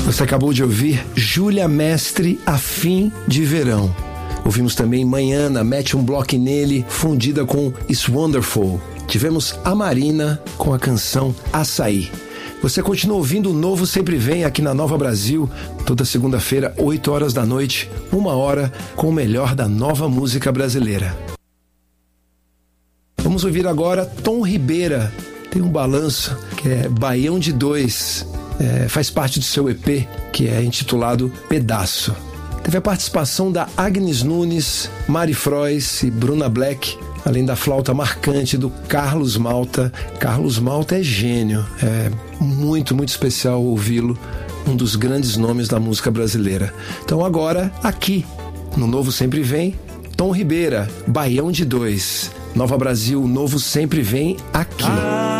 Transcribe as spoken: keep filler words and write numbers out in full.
Você acabou de ouvir Júlia Mestre, Afim de Verão. Ouvimos também Manhana, Mete um Bloco Nele, fundida com It's Wonderful. Tivemos a Marina com a canção Açaí. Você continua ouvindo o Novo Sempre Vem aqui na Nova Brasil, toda segunda-feira, oito horas da noite, uma hora, com o melhor da nova música brasileira. Vamos ouvir agora Tom Ribeira. Tem um balanço que é Baião de Dois. É, faz parte do seu E P, que é intitulado Pedaço. Teve a participação da Agnes Nunes, Mari Frois e Bruna Black, além da flauta marcante do Carlos Malta. Carlos Malta é gênio, é muito, muito especial ouvi-lo, um dos grandes nomes da música brasileira. Então agora, aqui, no Novo Sempre Vem, Tom Ribeira, Baião de Dois. Nova Brasil, Novo Sempre Vem aqui.